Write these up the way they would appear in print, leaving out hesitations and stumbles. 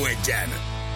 Egyen!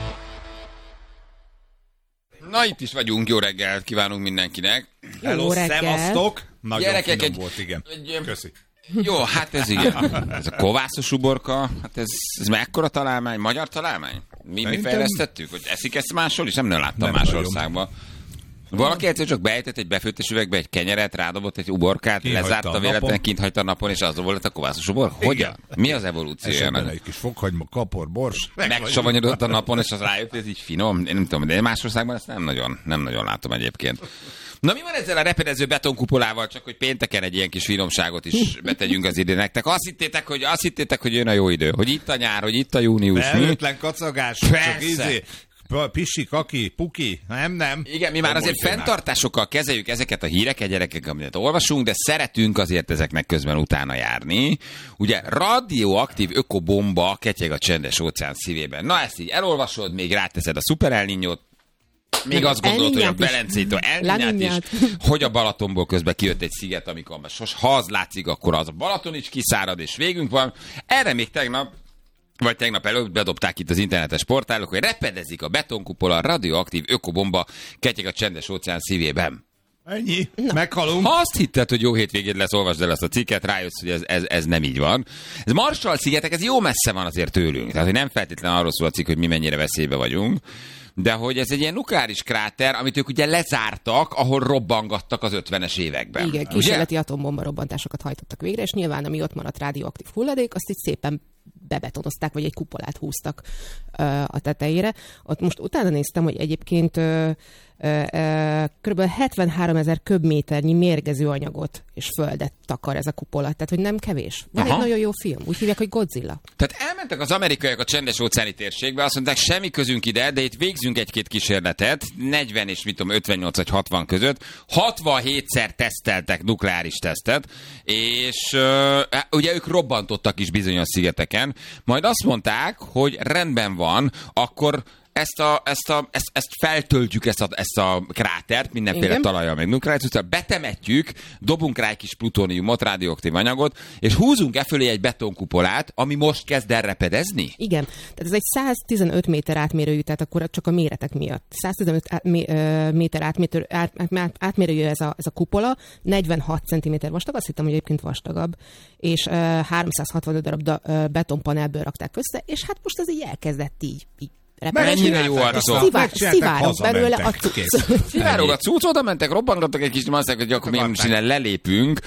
Na, itt is vagyunk, jó reggelt kívánunk mindenkinek. Hello, szevasztok! Nagyon gyerekek, finom volt, igen. Köszi. Jó, hát ez igen. Ez a kovászos uborka, hát ez mekkora találmány? Magyar találmány? Mi fejlesztettük? Hogy eszik ezt máshol is? Nem láttam más országban. Valaki egyszer csak beejtett egy befőttes üvegbe egy kenyeret, rádobott egy uborkát, lezárta véletlenül, kint hagyta a napon, és az volt a kovászos ubor. Hogyan? Mi az evolúciójának? Esetben egy kis fokhagyma, kapor, bors. Megsavanyodott a napon, és az rájött, ez így finom. Én nem tudom, de más országban ezt nem nagyon látom egyébként. Na, mi van ezzel a repedező betonkupolával, csak hogy pénteken egy ilyen kis finomságot is betegyünk az idén nektek. Azt hittétek, hogy jön a jó idő, hogy itt a nyár, hogy itt a június. Felhőtlen kacagás, csak pisi, kaki, puki, nem. Igen, mi már azért fenntartásokkal kezeljük ezeket a híreket, gyerekek, amit olvasunk, de szeretünk azért ezeknek közben utána járni. Ugye radioaktív ökobomba ketyeg a csendes óceán szívében. Na, ezt így elolvasod, még ráteszed a Super El Niñót, még azt gondolod, hogy a Belencétől elnyát is, hogy a Balatonból közben kijött egy sziget, amikor ha az látszik, akkor az a Balaton is kiszárad, és végünk van. Erre még tegnap előtt bedobták itt az internetes portálok, hogy repedezik a betonkupola, radioaktív ökobomba ketyeg a csendes óceán szívében. Ennyi, meghalunk. Ha azt hitted, hogy jó hétvégéd lesz, olvasd el ezt a cikket, rájössz, hogy ez nem így van. Ez Marshall-szigetek, ez jó messze van azért tőlünk. Tehát, hogy nem feltétlenül arról szól a cikk, hogy mi mennyire veszélybe vagyunk, de hogy ez egy ilyen nukleáris kráter, amit ők ugye lezártak, ahol robbangattak az 50-es években. Igen, kísérleti atombomba robbantásokat hajtottak végre, és nyilván, ami ott maradt radioaktív hulladék, azt így szépen bebetonozták, vagy egy kupolát húztak a tetejére. Ott most utána néztem, hogy egyébként kb. 73 000 köbméternyi mérgező anyagot és földet takar ez a kupola. Tehát, hogy nem kevés. Van egy nagyon jó film, úgy hívják, hogy Godzilla. Tehát elmentek az amerikaiak a csendes óceáni térségbe, azt mondták, semmi közünk ide, de itt végzünk egy-két kísérletet, 40 és 58 vagy 60 között, 67-szer teszteltek nukleáris tesztet, és ugye ők robbantottak is bizonyos szigeteken, majd azt mondták, hogy rendben van, akkor ezt feltöltjük, ezt a krátert, mindenféle talajjal, meg nukleáris, betemetjük, dobunk rá egy kis plutóniumot, radioaktív anyagot, és húzunk fölé egy betonkupolát, ami most kezd el repedezni? Igen. Tehát ez egy 115 méter átmérőjű, tehát akkor csak a méretek miatt. 115 méter átmérőjű ez a kupola, 46 cm vastag, azt hittem, hogy egyébként vastagabb, és 365 darab betonpanelből rakták össze, és hát most ez így elkezdett így mennyire jó arcok. Szivárog belőle a cucc. Szivárog a cucc, oda mentek, robbangattak egy kicsit, azt mondták, hogy akkor még innen lelépünk,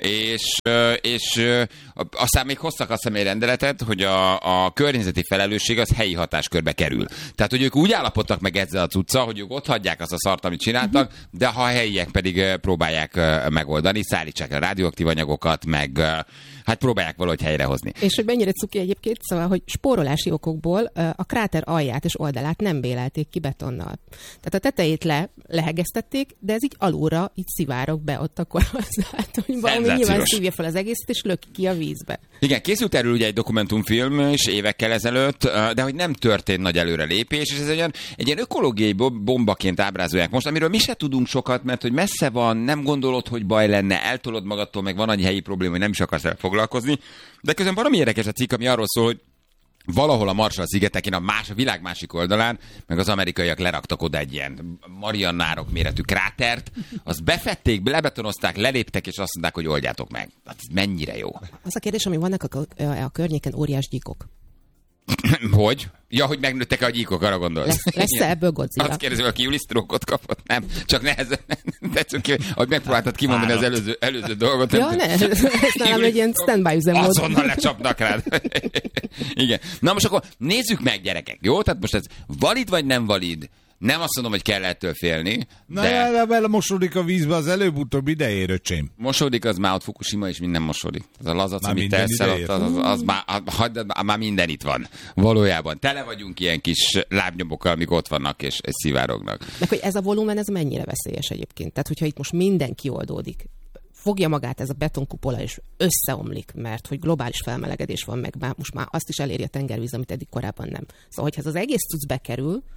és aztán még hoztak a személyrendeletet, hogy a környezeti felelősség az helyi hatáskörbe kerül. Tehát, hogy ők úgy állapodtak meg ezzel a cuccal, hogy ők ott hagyják azt a szart, amit csináltak, de ha a helyiek pedig próbálják megoldani, szállítsák a radioaktív anyagokat, meg hát próbálják valahogy helyrehozni. És hogy mennyire cuki egyébként, szóval, hogy spórolási okokból a kráter alját és oldalát nem bélelték ki betonnal. Tehát a tetejét lehegeztették, de ez így alulra így szivárog be ott akkor hozzá, hogy valami nyilván szívja fel az egészet, és löki ki a vízbe. Igen, készült erről ugye egy dokumentumfilm is évekkel ezelőtt, de hogy nem történt nagy előrelépés, és ez egy ilyen ökológiai bombaként ábrázolják most, amiről mi se tudunk sokat, mert hogy messze van, nem gondolod, hogy baj lenne, eltolod magadtól, meg van annyi helyi probléma, hogy nem is akarsz vele foglalkozni, de közben valami érdekes a cikk, ami arról szól, hogy valahol a Marshall-szigetekén, a világ másik oldalán, meg az amerikaiak leraktak oda egy ilyen Mariannárok méretű krátert, azt befették, lebetonozták, leléptek, és azt mondták, hogy oldjátok meg. Hát mennyire jó. Az a kérdés, ami vannak a környéken óriás gyíkok. Hogy? Ja, hogy megnőttek a gyíkok, arra gondolsz. Lesz-e ebből Godzilla? Azt kérdezi, valaki Julisztrókot kapott? Nem, csak nehezen. Hogy megpróbáltad kimondani az előző dolgot. Ja, ne, ez nálam egy ilyen standby üzemmód. Azonnal lecsapnak rád. Igen. Na most akkor nézzük meg, gyerekek, jó? Tehát most ez valid vagy nem valid? Nem azt mondom, hogy kell ettől félni. De mosódik a vízbe, az előbb-utóbb idejér, öcsém. Mosódik, az már ott Fukushima is minden mosódik. Az a lazac, amit teszel, az már minden itt van. Valójában. Tele vagyunk ilyen kis lábnyomokkal, amik ott vannak és szivárognak. Meg hogy ez a volumen, ez mennyire veszélyes egyébként. Tehát, hogyha itt most mindenki oldódik, fogja magát ez a betonkupola, és összeomlik, mert hogy globális felmelegedés van, meg most már azt is eléri a tengervíz, amit eddig korábban nem. Szóval, hogyha ez az egész cucc bekerül,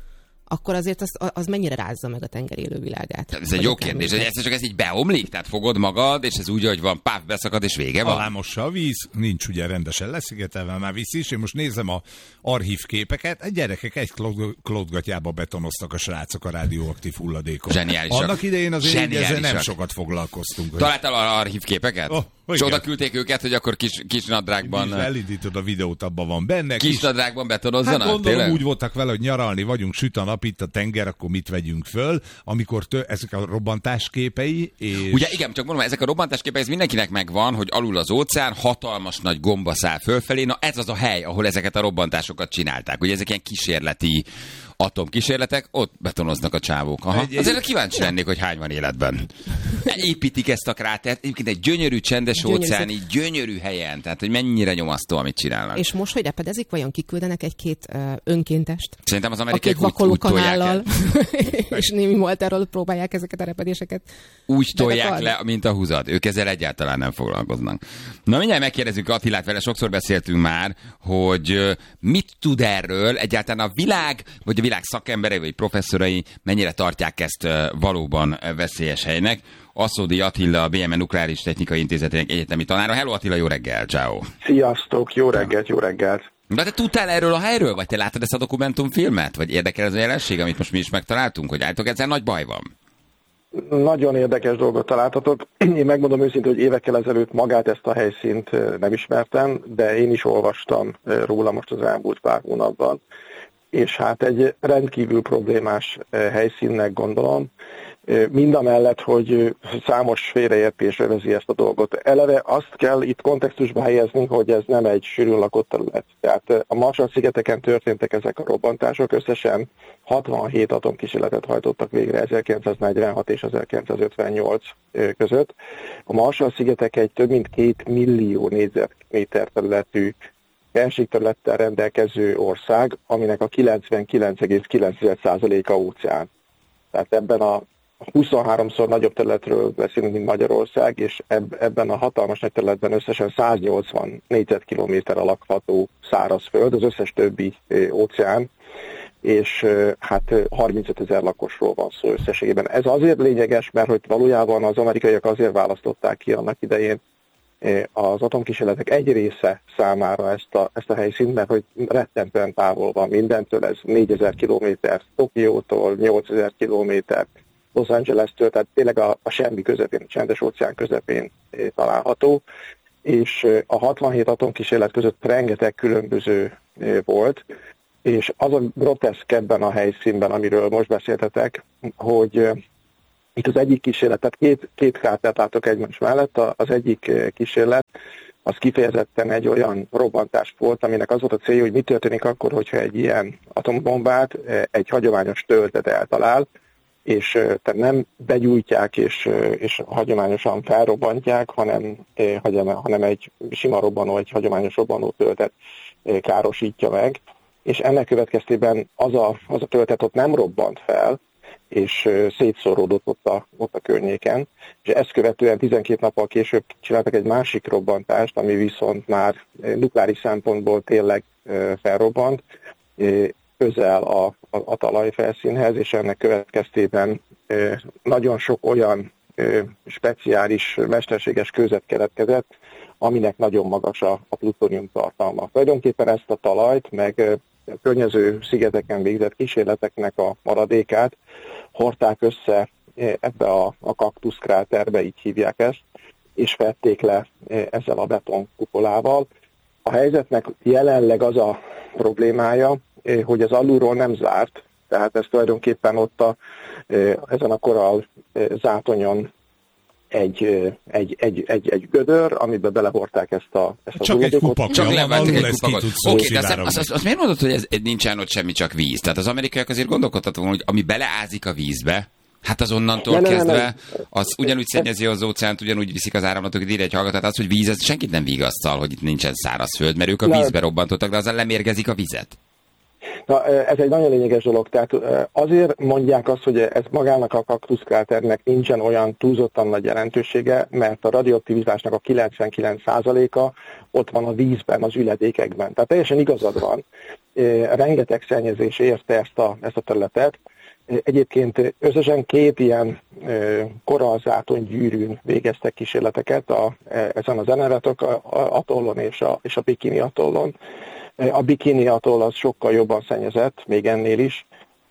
akkor azért az mennyire rázza meg a tenger élővilágát? Ez egy jó kérdés, hogy egyszer csak ez így beomlik, tehát fogod magad, és ez úgy, hogy van, páf, beszakad, és vége van. Alámossa a víz, nincs ugye rendesen leszigetelve, már víz is. Én most nézem a archív képeket, a gyerekek egy klótgatyába betonoztak a srácok a radioaktív hulladékot. Zseniálisak. Annak idején azért ezzel nem sokat foglalkoztunk. Találtál archív képeket? És oda küldték őket, hogy akkor kis nadrágban... Elindítod a videót, abban van benne. Kis nadrágban betonozzanak? Hát gondolom úgy voltak vele, hogy nyaralni vagyunk, süt a nap, itt a tenger, akkor mit vegyünk föl, amikor ezek a robbantásképei, és... Ugye igen, csak mondom, ezek a robbantásképei, ez mindenkinek megvan, hogy alul az óceán, hatalmas nagy gomba száll fölfelé, na ez az a hely, ahol ezeket a robbantásokat csinálták. Ugye ezek ilyen kísérleti atomkísérletek, ott betonoznak a csávók. Aha. Azért kíváncsi lennék, hogy hány van életben. Építik ezt a krátert, egyébként egy gyönyörű, csendes óceáni, gyönyörű helyen, tehát hogy mennyire nyomasztó, amit csinálnak. És most, hogy repedezik, vajon kiküldenek egy-két önkéntest? Szerintem az amerikaiak úgy tolják és némi molterról próbálják ezeket a repedéseket. Úgy tolják le, mint a húzat. Ők ezzel egyáltalán nem foglalkoznak. Na mindjárt megkérdezzük Attilát, vele sokszor beszéltünk már, hogy mit tud erről egyáltalán a világ, vagy a világ szakemberei, vagy professzorai mennyire tartják ezt valóban veszélyes helynek. Aszódi Attila, a BME Nukleáris Technikai Intézetének egyetemi tanára. Hello Attila, jó reggel, ciao. Sziasztok, jó reggelt, jó reggelt. De te tudtál erről a helyről, vagy te láttad ezt a dokumentumfilmet? Vagy érdekel ez a jelenség, amit most mi is megtaláltunk, hogy állítok, ezzel nagy baj van? Nagyon érdekes dolgot találtatok. Én megmondom őszintén, hogy évekkel ezelőtt magát ezt a helyszínt nem ismertem, de én is olvastam róla most az elmúlt pár hónapban. És hát egy rendkívül problémás helyszínnek gondolom, mindamellett, hogy számos félreértésre vezeti ezt a dolgot. Eleve azt kell itt kontextusba helyezni, hogy ez nem egy sűrűn lakott terület. Tehát a Marshall-szigeteken történtek ezek a robbantások, összesen 67 atomkísérletet hajtottak végre 1946 és 1958 között. A Marshall-szigetek egy több mint 2 millió négyzetméter területű felségterülettel rendelkező ország, aminek a 99,9%-a óceán. Tehát ebben a 23-szor nagyobb területről beszélünk, mint Magyarország, és ebben a hatalmas nagy területben összesen 180 négyzetkilométer a lakható szárazföld, az összes többi óceán, és hát 35 000 lakosról van szó összességében. Ez azért lényeges, mert hogy valójában az amerikaiak azért választották ki annak idején az atomkísérletek egy része számára ezt a helyszínt, mert hogy rettentően távol van mindentől, ez 4000 kilométer Tokiótól, 8000 kilométer Los Angeles-től, tehát tényleg a semmi közepén, a csendes óceán közepén található, és a 67 atomkísérlet között rengeteg különböző volt, és az a groteszk ebben a helyszínben, amiről most beszéltetek, hogy itt az egyik kísérlet, tehát két krátert látok egymás mellett, az egyik kísérlet az kifejezetten egy olyan robbantás volt, aminek az volt a célja, hogy mi történik akkor, hogyha egy ilyen atombombát egy hagyományos töltet eltalál, és tehát nem begyújtják és hagyományosan felrobbantják, hanem egy sima robbanó, egy hagyományos robbanó töltet károsítja meg, és ennek következtében az a töltet ott nem robbant fel, és szétszóródott ott a környéken, és ezt követően 12 nappal később csináltak egy másik robbantást, ami viszont már nukleáris szempontból tényleg felrobbant, közel a talajfelszínhez, és ennek következtében nagyon sok olyan speciális, mesterséges kőzet keletkezett, aminek nagyon magas a plutónium tartalma. Tulajdonképpen ezt a talajt, meg a környező szigeteken végzett kísérleteknek a maradékát hordták össze ebbe a kaktuszkráterbe, így hívják ezt, és fedték le ezzel a betonkupolával. A helyzetnek jelenleg az a problémája, hogy az alulról nem zárt, tehát ez tulajdonképpen ott ezen a korall zátonyon egy gödör, amiben belehordták ezt a csak egy kupakja, csak levettek egy kupakot. Oké, de azt miért mondod, hogy ez nincsen ott semmi, csak víz? Tehát az amerikaiak azért gondolkodtak, hogy ami beleázik a vízbe, hát az onnantól kezdve, az ugyanúgy szennyezi az óceánt, ugyanúgy viszik az áramlatok, ide egy hallgatát, az, hogy víz, az senkit nem vigasztal, hogy itt nincsen szárazföld, mert ők a vízbe robbantottak, de azzal lemérgezik a vizet. Na, ez egy nagyon lényeges dolog, tehát azért mondják azt, hogy ez magának a kaktuszkráternek nincsen olyan túlzottan nagy jelentősége, mert a radioaktivitásnak a 99%-a ott van a vízben, az üledékekben. Tehát teljesen igazad van, rengeteg szennyezés érte ezt a területet. Egyébként összesen 2 ilyen korallzátony gyűrűn végeztek kísérleteket ezen az Enevetok atollon és a Bikini atollon. A Bikini atoll az sokkal jobban szennyezett, még ennél is,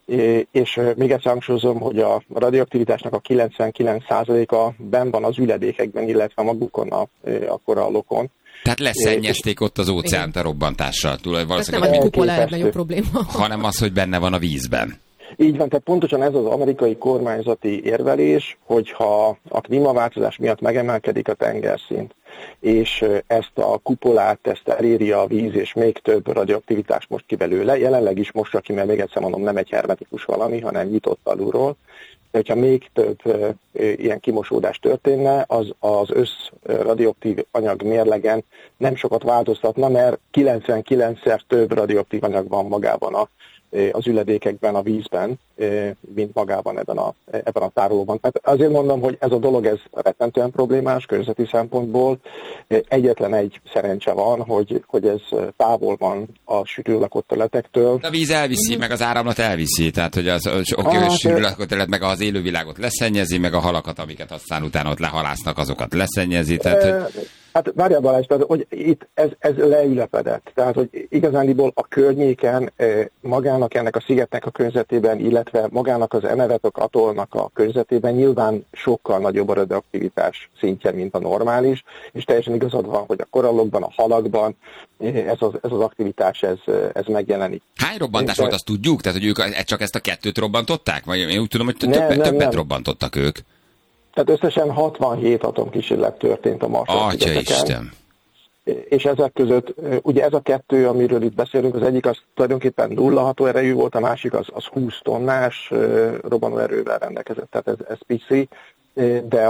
és még egyszer hangsúlyozom, hogy a radioaktivitásnak a 99%-a benn van az üledékekben, illetve magukon a korallokon. Tehát leszennyezték ott az óceánt a robbantással. Ez nem a kupola legnagyobb probléma. Hanem az, hogy benne van a vízben. Így van, tehát pontosan ez az amerikai kormányzati érvelés, hogyha a klímaváltozás miatt megemelkedik a tengerszint, és ezt a kupolát, ezt eléri a víz, és még több radioaktivitást most ki belőle, jelenleg is most ki, mert még egyszer mondom, nem egy hermetikus valami, hanem nyitott alulról, de hogyha még több ilyen kimosódás történne, az radioaktív anyag mérlegen nem sokat változtatna, mert 99-szer több radioaktív anyag van magában az üledékekben, a vízben, mint magában ebben a tárolóban. Tehát azért mondom, hogy ez a dolog ez rettentően problémás környezeti szempontból. Egyetlen egy szerencse van, hogy ez távol van a sűrű lakott területektől. A víz elviszi, meg az áramlat elviszi, tehát hogy az sűrű lakott terület meg az élővilágot leszennyezi, meg a halakat, amiket aztán utána ott lehalásznak, azokat leszennyezi. Tehát, hogy... Hát várjál Balázs, hogy itt ez leülepedett. Tehát, hogy igazándiból a környéken magának ennek a szigetnek a környezetében, illetve magának az Enevetok atollnak a környezetében nyilván sokkal nagyobb a radioaktivitás szintje, mint a normális, és teljesen igazad van, hogy a korallokban, a halakban ez az aktivitás ez megjelenik. Hány robbantás volt, azt tudjuk? Tehát, hogy ők csak ezt a 2 robbantották? Vagy én úgy tudom, hogy többet robbantottak ők. Tehát összesen 67 atomkísérlet történt a Marshall-szigeteken. És ezek között, ugye ez a 2, amiről itt beszélünk, az egyik az tulajdonképpen 0 hatóerejű volt, a másik az 20 tonnás robbanóerővel rendelkezett, tehát ez pici, de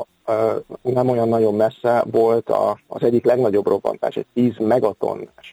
nem olyan nagyon messze volt az egyik legnagyobb robbantás, egy 10 megatonnás.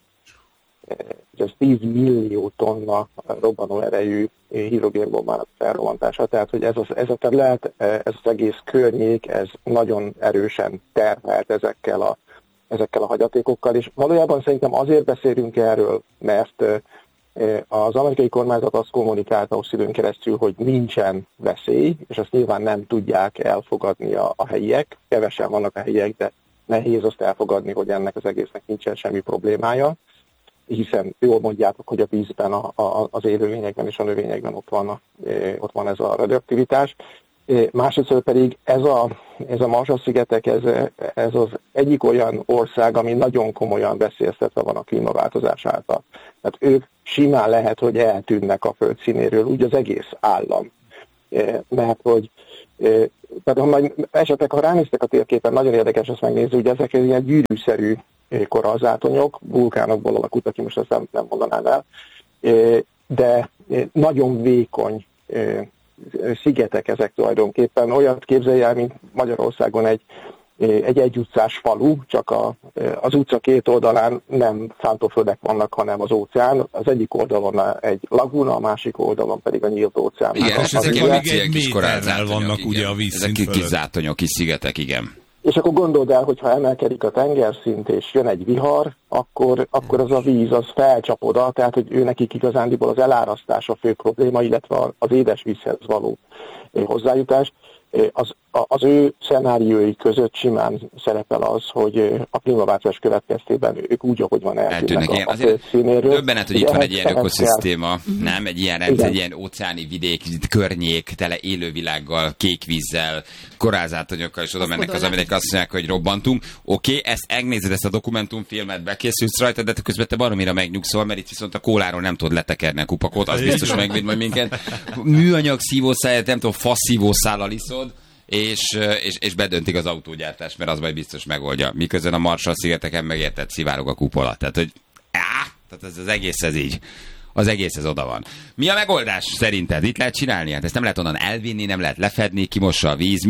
Ez 10 millió tonna robbanóerejű hidrogénbombának felrobbantása, tehát hogy ez a terület, ez az egész környék, ez nagyon erősen terhelt ezekkel a hagyatékokkal, és valójában szerintem azért beszélünk erről, mert az amerikai kormányzat azt kommunikálta hosszú időn keresztül, hogy nincsen veszély, és azt nyilván nem tudják elfogadni a helyiek, kevesen vannak a helyiek, de nehéz azt elfogadni, hogy ennek az egésznek nincsen semmi problémája, hiszen jól mondjátok, hogy a vízben, az élőlényekben és a növényekben ott van ez a radioaktivitás. Másodszor pedig ez a Marshall-szigetek, ez az egyik olyan ország, ami nagyon komolyan veszélyeztetve van a klímaváltozás által. Tehát ők simán lehet, hogy eltűnnek a föld színéről, úgy az egész állam. Mert hogy tehát ha majd esetleg, ha ránéztek a térképen, nagyon érdekes ezt megnézni, ugye ezek ilyen gyűrűszerű korallzátonyok, vulkánokból alakultak ki, most ezt nem mondanám el, de nagyon vékony szigetek ezek tulajdonképpen. Olyat képzelj el, mint Magyarországon egy utcás falu, csak az utca 2 oldalán nem szántóföldek vannak, hanem az óceán. Az egyik oldalon egy laguna, a másik oldalon pedig a nyílt óceán. Igen, és ezek ilyen kis korallzátonyok, vannak ugye a vízszint ezek kis zátonyok, kis szigetek, igen. És akkor gondold el, hogy ha emelkedik a tengerszint, és jön egy vihar, akkor az a víz az felcsap oda, tehát hogy ő nekik igazándiból az elárasztás a fő probléma, illetve az édesvízhez való hozzájutás. Az ő szenáriói között simán szerepel az, hogy a klímaváltozás következtében ők úgy, ahogy van eltűnnek a földszínéről. Döbbenet, hogy itt van egy ilyen ökoszisztéma, nem? Egy ilyen rendszer, egy ilyen óceáni vidék, környék, tele élővilággal, kék vízzel, korallzátonyokkal, és oda mennek az amerikai, azt mondják, hogy robbantunk. Oké, ezt megnézed, ezt a dokumentumfilmet, bekészülsz rajta, de közben te baromira megnyugszol, mert itt viszont a kóláról nem tudod letekerni a kupakot, az biztos megvéd majd minket. Műanyag szívószáját, nem tudom, faszívószállal iszod, és bedöntik az autógyártást, mert az majd biztos megoldja. Miközben a Marshall-szigeteken megértett szivárog a kupola. Tehát, hogy tehát ez az egész ez így. Az egész ez oda van. Mi a megoldás szerinted? Itt lehet csinálni? Hát ezt nem lehet onnan elvinni, nem lehet lefedni, kimossa a víz.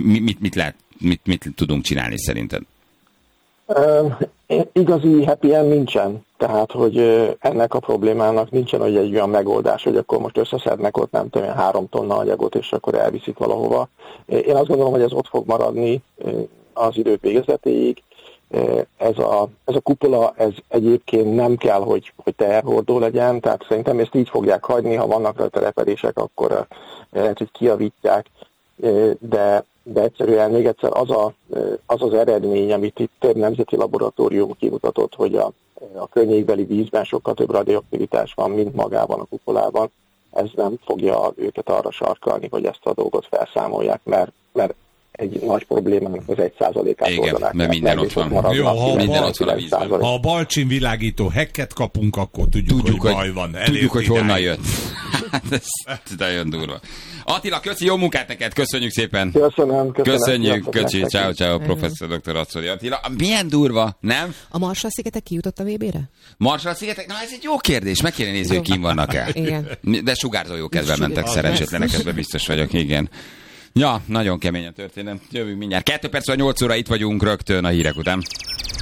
Mit tudunk csinálni szerinted? Igazi happy end nincsen. Tehát, hogy ennek a problémának nincsen egy olyan megoldás, hogy akkor most összeszednek ott nem tudom, 3 tonna anyagot, és akkor elviszik valahova. Én azt gondolom, hogy ez ott fog maradni az idők végezetéig. Ez a kupola, ez egyébként nem kell, hogy teherhordó legyen, tehát szerintem ezt így fogják hagyni, ha vannak rá telepedések, akkor lehet, hogy kijavítják, de egyszerűen még egyszer az eredmény, amit itt több nemzeti laboratórium kimutatott, hogy a környékbeli vízben sokkal több radioaktivitás van, mint magában a kupolában, ez nem fogja őket arra sarkalni, hogy ezt a dolgot felszámolják, mert egy nagy problémának az 1%-át oldanák. Mert minden ott van. Jó, minden ott van a vízben. Ha a Balcsin világító hekket kapunk, akkor tudjuk hogy baj van. Tudjuk, hogy honnan jött. Ez nagyon durva. Attila, köszi, jó munkát neked, köszönjük szépen. Köszönjük, köszi, ciao, professzor dr. Aczoli Attila. Milyen durva, nem? A Marshall-szigetek kijutott a VB-re? Marshall-szigetek? Na, ez egy jó kérdés, meg kéne nézni, hogy kim vannak el. Igen. De sugárzó jó kedvel mentek, szerencsétlenek, ebben biztos vagyok, igen. Ja, nagyon kemény a történet. Jövünk mindjárt. 2 perc, 8 óra, itt vagyunk rögtön a hírek után.